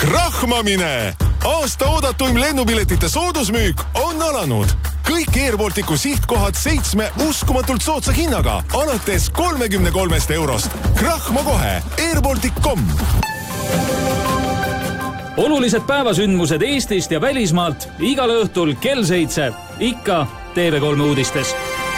Krahmamine! Aasta oodatuim lennupiletite soodusmüük on alanud. Kõik Air Balticu sihtkohad 7 uskumatult soodsa hinnaga, alates 33 eurost. Krahma kohe, airbaltic.com. Olulised päevasündmused Eestist ja välismaalt igal õhtul kell 7. Ikka TV3 uudistes.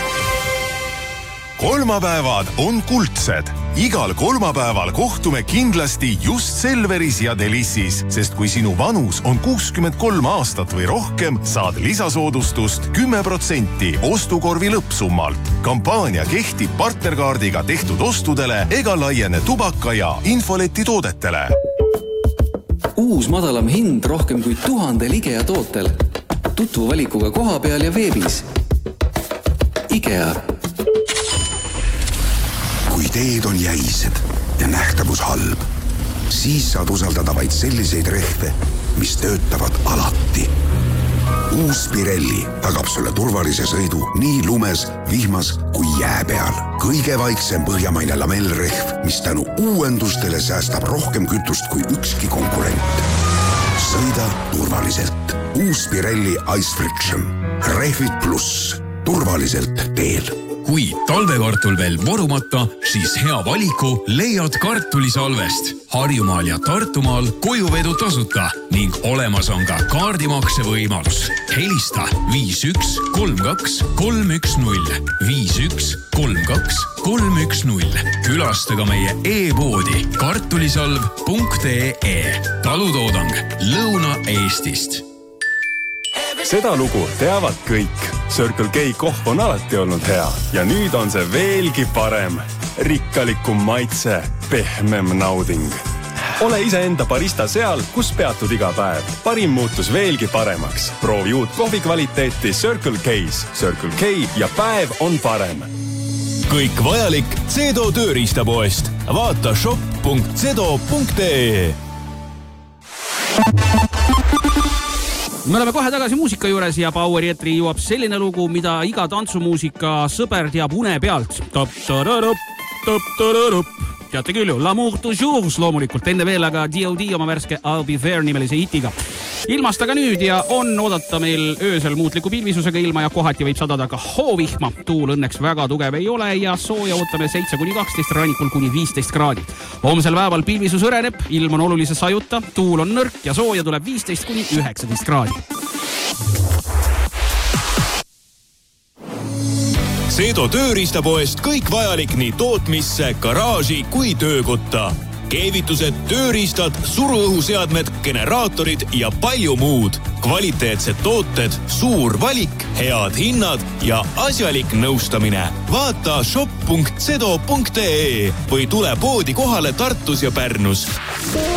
Kolmapäevad on kuldsed. Igal kolmapäeval kohtume kindlasti just Selveris ja Delissis, sest kui sinu vanus on 63 aastat või rohkem, saad lisasoodustust 10% ostukorvi lõppsummalt. Kampaania kehtib partnerkaardiga tehtud ostudele ega laiene tubaka ja infoleti toodetele. Uus madalam hind rohkem kui 1000 IKEA tootel. Tutvu valikuga koha peal ja veebis. IKEA. Kui teed on jäised ja nähtavus halb, siis saad usaldada vaid selliseid rehve, mis töötavad alati. Uus Pirelli tagab sulle turvalise sõidu nii lumes, vihmas kui jää peal. Kõige vaiksem põhjamaine lamellrehv, mis tänu uuendustele säästab rohkem kütust kui ükski konkurent. Sõida turvaliselt. Uus Pirelli Ice Friction. Rehvid pluss. Turvaliselt teel. Kui talvekartul veel vorumata, siis hea valiku leiad kartulisalvest. Harjumaal ja Tartumaal kojuvedu tasuta ning olemas on ka kaardimakse võimalus. Helista 51 32 310 51 32 310. Külastaga meie e-poodi kartulisalv.ee. Talutoodang Lõuna-Eestist. Seda lugu teavad kõik. Circle K kohv on alati olnud hea ja nüüd on see veelgi parem. Rikkalikum maitse, pehmem nauding. Ole iseenda barista seal, kus peatud iga päev. Parim muutus veelgi paremaks. Proovi uut kohvi kvaliteeti Circle K's. Circle K ja päev on parem. Kõik vajalik Zedo tööriistapoest. Vaata shop.zedo.ee. Me oleme kohe tagasi muusika juures ja Poweri etri jõuab selline lugu, mida iga tantsumuusika sõber teab une pealt. Teate küll ju, L'amour toujours loomulikult, enne veel aga D.O.D. oma värske I'll Be There nimelise hitiga. Ilmast aga nüüd ja on oodata meil öösel muutliku pilvisusega ilma ja kohati võib sadada ka hoovihma. Tuul õnneks väga tugev ei ole ja sooja ootame 7-12, rannikul kuni 15 kraadi. Homsel päeval pilvisus õreneb, ilm on olulise sajuta, tuul on nõrk ja sooja tuleb 15-19 kraadi. Zedo tööriistapoest kõik vajalik nii tootmisse, garaaži kui töökotta. Keevitused, tööriistad, suruõhuseadmed, generaatorid ja palju muud. Kvaliteetsed tooted, suur valik, head hinnad ja asjalik nõustamine. Vaata shop.zedo.ee või tule poodi kohale Tartus ja Pärnus.